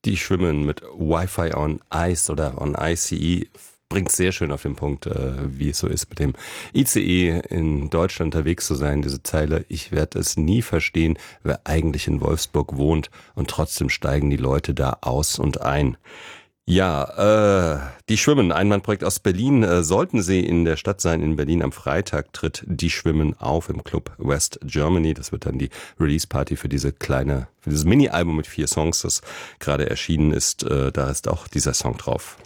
Die Schwimmen mit Wi-Fi on Ice oder on ICE bringt sehr schön auf den Punkt, wie es so ist, mit dem ICE in Deutschland unterwegs zu sein. Diese Zeile: Ich werde es nie verstehen, wer eigentlich in Wolfsburg wohnt und trotzdem steigen die Leute da aus und ein. Ja, die Schwimmen, Ein-Mann-Projekt aus Berlin. Sollten Sie in der Stadt sein, in Berlin, am Freitag tritt die Schwimmen auf im Club West Germany. Das wird dann die Release-Party für dieses Mini-Album mit 4 Songs, das gerade erschienen ist. Da ist auch dieser Song drauf.